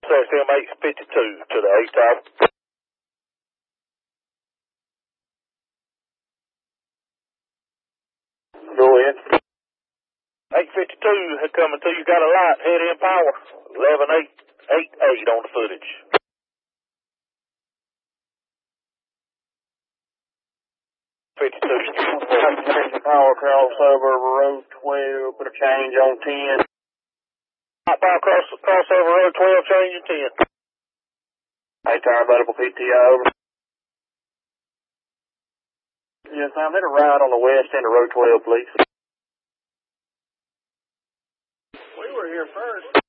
STM 852 to the 8 tower. Go ahead. 852 coming to you. Got a light, head in power. 11888 on the footage. Power crossover road 12, put a change on 10. Hot power crossover road 12, change in 10. 8 tower available PTO. Yes, I'm hit a ride on the west end of road 12, please. We were here first.